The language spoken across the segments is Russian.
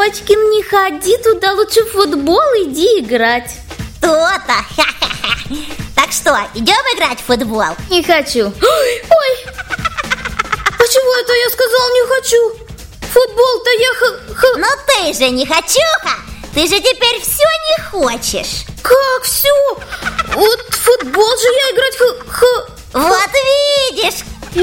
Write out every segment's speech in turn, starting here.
Мамочкин, не ходи туда, лучше в футбол иди играть. То-то. Так что, идем играть в футбол? Не хочу. Ой, а чего это я сказал не хочу? Футбол-то я Но ты же не хочуха. Ты же теперь все не хочешь. Как все? Вот в футбол же я играть Вот видишь.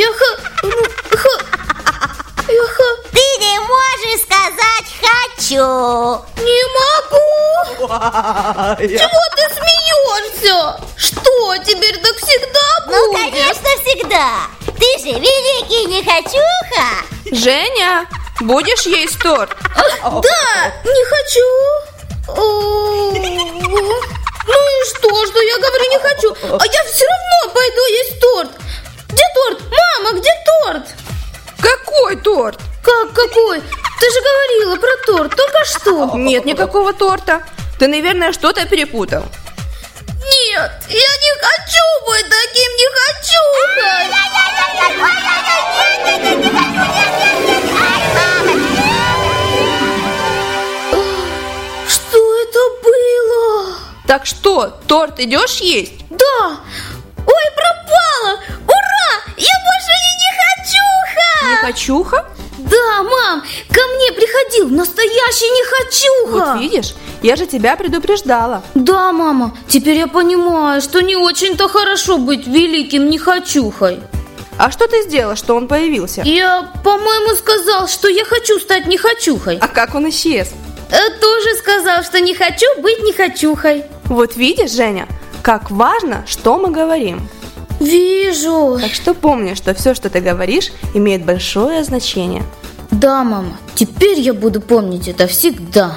Ты не можешь сказать «хочу». Не могу. Чего ты смеешься? Что, теперь так всегда будет? Ну, конечно, всегда. Ты же великий не хочуха. Женя, будешь есть торт? Да, не хочу. Ну и что я говорю не хочу? А я все равно пойду есть торт. Где торт? Мама, где торт? Какой торт? Как какой? Ты же говорила про торт только что. Нет никакого торта. Ты, наверное, что-то перепутал. Нет, я не хочу быть таким нехочухой. Что это было? Так что, торт идешь есть? Да. Ой, пропала. Ура, я больше не нехочуха. Нехочуха? Да, мам, ко мне приходил настоящий нехочуха. Вот видишь, я же тебя предупреждала. Да, мама, теперь я понимаю, что не очень-то хорошо быть великим нехочухой. А что ты сделала, что он появился? Я, по-моему, сказал, что я хочу стать нехочухой. А как он исчез? Тоже сказал, что не хочу быть нехочухой. Вот видишь, Женя, как важно, что мы говорим. Вижу. Так что помни, что все, что ты говоришь, имеет большое значение. Да, мама, теперь я буду помнить это всегда.